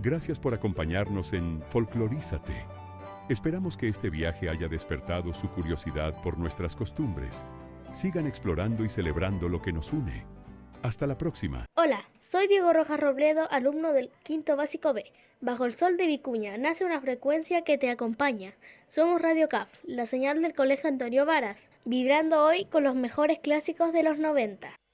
Gracias por acompañarnos en Folclorízate. Esperamos que este viaje haya despertado su curiosidad por nuestras costumbres. Sigan explorando y celebrando lo que nos une. Hasta la próxima. Hola, soy Diego Rojas Robledo, alumno del quinto básico B. Bajo el sol de Vicuña nace una frecuencia que te acompaña. Somos Radio CAF, la señal del Colegio Antonio Varas, vibrando hoy con los mejores clásicos de los 90.